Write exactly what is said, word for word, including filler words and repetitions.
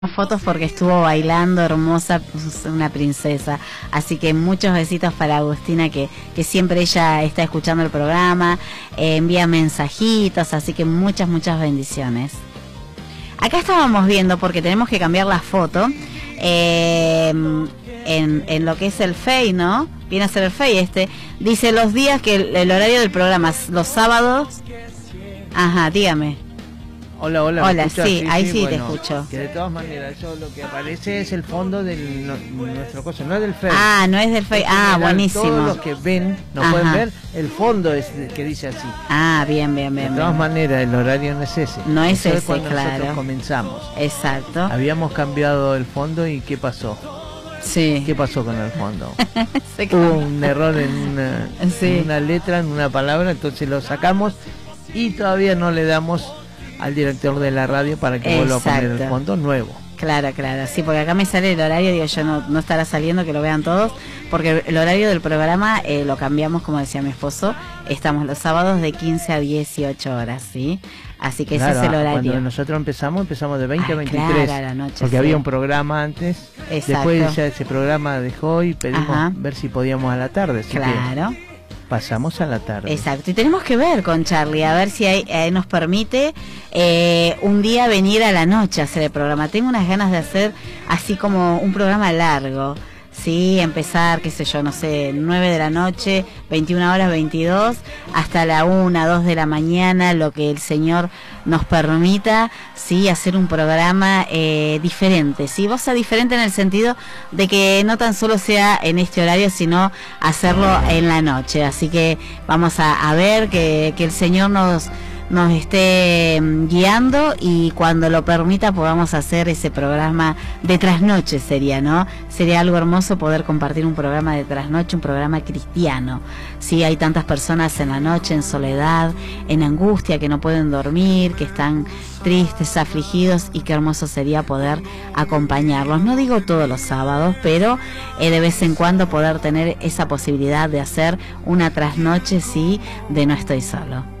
fotos porque estuvo bailando hermosa, una princesa. Así que muchos besitos para Agustina, que, que siempre ella está escuchando el programa, eh, envía mensajitos, así que muchas, muchas bendiciones. Acá estábamos viendo, porque tenemos que cambiar la foto, eh, en, en lo que es el F E I, ¿no? Viene a ser el F E I este. Dice los días que el, el horario del programa, los sábados. Ajá, dígame. Hola, hola. Hola, sí, sí, ahí sí, bueno, te escucho. Que de todas maneras, eso lo que aparece es el fondo de no, nuestro coso, no es del F E I. Ah, no es del F E I. Ah, buenísimo. Todos los que ven, nos Ajá. pueden ver, el fondo es el que dice así. Ah, bien, bien, bien. De todas bien. maneras, el horario no es ese. No es Eso ese, cuando claro. nosotros comenzamos. Exacto. Habíamos cambiado el fondo y ¿qué pasó? Sí. ¿Qué pasó con el fondo? Se Hubo un error en una, Sí. en una letra, en una palabra, entonces lo sacamos y todavía no le damos al director de la radio para que vuelva a poner el Exacto. fondo nuevo. Claro, claro, sí, porque acá me sale el horario, digo yo, no, no estará saliendo, que lo vean todos, porque el horario del programa eh, lo cambiamos, como decía mi esposo, estamos los sábados de quince a dieciocho horas, ¿sí? Así que Claro, ese es el horario. cuando nosotros empezamos, empezamos de veinte Ah, a veintitrés, claro, a la noche, porque sí. había un programa antes, Exacto. después ya ese programa dejó y pedimos Ajá. ver si podíamos a la tarde, así Claro. que pasamos a la tarde. Exacto, y tenemos que ver con Charlie, a ver si hay, eh, nos permite eh, un día venir a la noche a hacer el programa. Tengo unas ganas de hacer así como un programa largo, sí, empezar, qué sé yo, no sé, nueve de la noche, veintiuna horas, veintidós, hasta la una, dos de la mañana, lo que el Señor nos permita, sí, hacer un programa eh, diferente, sí, vos sea diferente en el sentido de que no tan solo sea en este horario, sino hacerlo en la noche. Así que vamos a, a ver que, que el Señor nos nos esté guiando y cuando lo permita podamos hacer ese programa de trasnoche, sería, ¿no? Sería algo hermoso poder compartir un programa de trasnoche, un programa cristiano. Sí, hay tantas personas en la noche, en soledad, en angustia, que no pueden dormir, que están tristes, afligidos, y qué hermoso sería poder acompañarlos. No digo todos los sábados, pero eh, de vez en cuando poder tener esa posibilidad de hacer una trasnoche, sí, de No Estoy Solo.